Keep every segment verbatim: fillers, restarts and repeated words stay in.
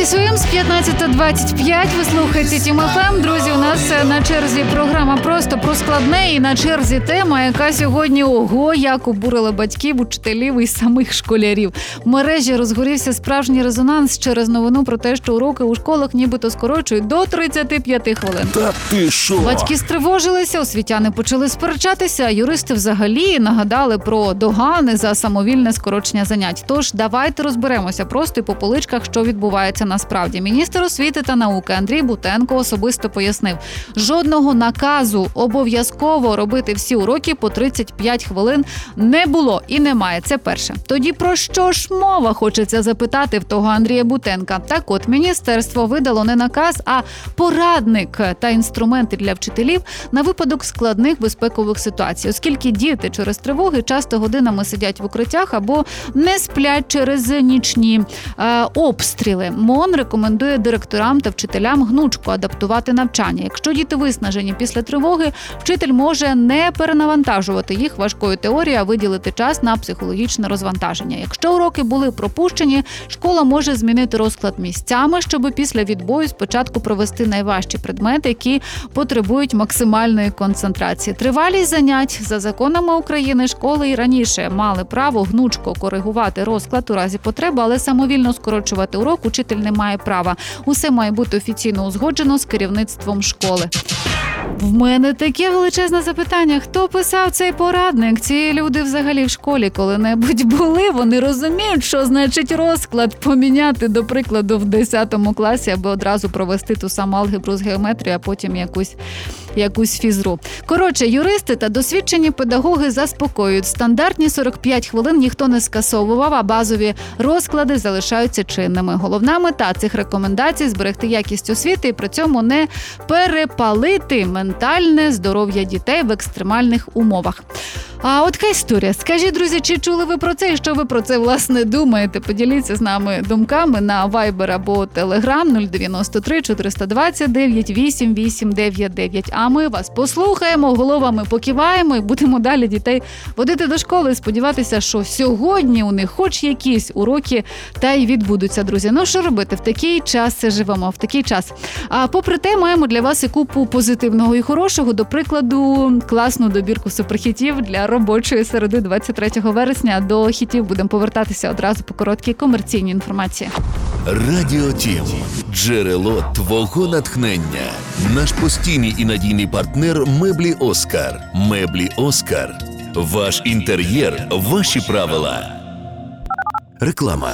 Зі своїм з п'ятнадцята двадцять п'ять ви слухаєте Тім еф ем. Друзі, у нас на черзі програма «Просто про складне» і на черзі тема, яка сьогодні, ого, як обурила батьків, учителів і самих школярів. В мережі розгорівся справжній резонанс через новину про те, що уроки у школах нібито скорочують до тридцяти п'яти хвилин. Та ти що? Батьки стривожилися, освітяни почали сперечатися, а юристи взагалі нагадали про догани за самовільне скорочення занять. Тож давайте розберемося просто і по поличках, що відбувається насправді. Міністр освіти та науки Андрій Бутенко особисто пояснив, жодного наказу обов'язково робити всі уроки по тридцять п'ять хвилин не було і немає. Це перше. Тоді про що ж мова, хочеться запитати в того Андрія Бутенка. Так от, міністерство видало не наказ, а порадник та інструменти для вчителів на випадок складних безпекових ситуацій, оскільки діти через тривоги часто годинами сидять в укриттях або не сплять через нічні е, обстріли. МОН рекомендує директорам та вчителям гнучко адаптувати навчання. Якщо діти виснажені після тривоги, вчитель може не перенавантажувати їх важкою теорією, а виділити час на психологічне розвантаження. Якщо уроки були пропущені, школа може змінити розклад місцями, щоб після відбою спочатку провести найважчі предмети, які потребують максимальної концентрації. Тривалість занять. За законами України школи і раніше мали право гнучко коригувати розклад у разі потреби, але самовільно скорочувати урок учитель не має права. Усе має бути офіційно узгоджено з керівництвом школи. В мене таке величезне запитання. Хто писав цей порадник? Ці люди взагалі в школі коли-небудь були? Вони розуміють, що значить розклад поміняти, до прикладу, в десятому класі, аби одразу провести ту саму алгебру з геометрією, а потім якусь, якусь фізру. Коротше, юристи та досвідчені педагоги заспокоюють. Стандартні сорок п'ять хвилин ніхто не скасовував, а базові розклади залишаються чинними. Головна мета цих рекомендацій – зберегти якість освіти і при цьому не перепалити ментальне здоров'я дітей в екстремальних умовах. А от яка історія? Скажіть, друзі, чи чули ви про це і що ви про це, власне, думаєте? Поділіться з нами думками на Viber або Telegram нуль дев'яносто три чотириста двадцять дев'ять вісім вісім дев'ять дев'ять. А ми вас послухаємо, головами покиваємо і будемо далі дітей водити до школи. Сподіватися, що сьогодні у них хоч якісь уроки та й відбудуться, друзі. Ну, що робити? В такий час живемо, в такий час. А попри те, маємо для вас і купу позитивного і хорошого. До прикладу, класну добірку суперхітів для робочої середи двадцять третього вересня. До хітів будемо повертатися одразу по короткій комерційній інформації. Радіо Тім. Джерело твого натхнення. Наш постійний і надійний партнер «Меблі Оскар». «Меблі Оскар». Ваш інтер'єр, ваші правила. Реклама.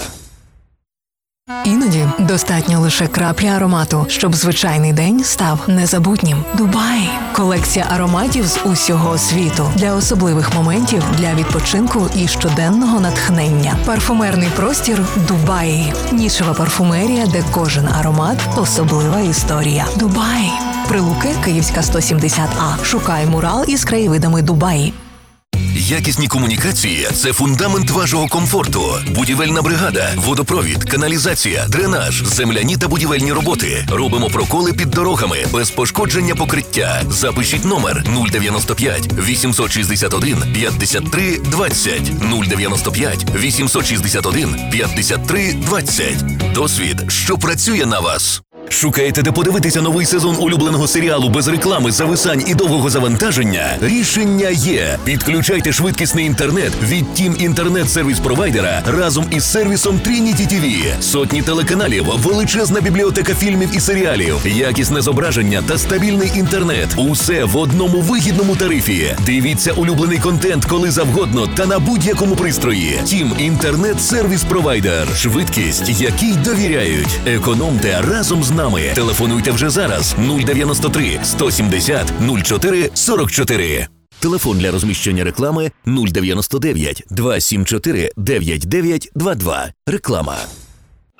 Іноді достатньо лише краплі аромату, щоб звичайний день став незабутнім. Дубай – колекція ароматів з усього світу. Для особливих моментів, для відпочинку і щоденного натхнення. Парфумерний простір Дубай. Нішева парфумерія, де кожен аромат – особлива історія. Дубай. Прилуки, Київська, сто сімдесят А. Шукай мурал із краєвидами Дубаї. Якісні комунікації – це фундамент вашого комфорту. Будівельна бригада, водопровід, каналізація, дренаж, земляні та будівельні роботи. Робимо проколи під дорогами, без пошкодження покриття. Запишіть номер нуль дев'яносто п'ять вісімсот шістдесят один п'ятдесят три двадцять. нуль дев'яносто п'ять вісімсот шістдесят один п'ятдесят три двадцять. Досвід, що працює на вас. Шукаєте, де подивитися новий сезон улюбленого серіалу без реклами, зависань і довгого завантаження? Рішення є. Підключайте швидкісний інтернет від Тім інтернет-сервіс-провайдера разом із сервісом Trinity ті ві. Сотні телеканалів, величезна бібліотека фільмів і серіалів, якісне зображення та стабільний інтернет. Усе в одному вигідному тарифі. Дивіться улюблений контент коли завгодно та на будь-якому пристрої. Тім інтернет-сервіс-провайдер. Швидкість, якій довіряють. Економте разом з нами. Телефонуйте вже зараз нуль дев'яносто три сто сімдесят нуль чотири сорок чотири. Телефон для розміщення реклами нуль дев'яносто дев'ять двісті сімдесят чотири дев'яносто дев'ять двадцять два. Реклама.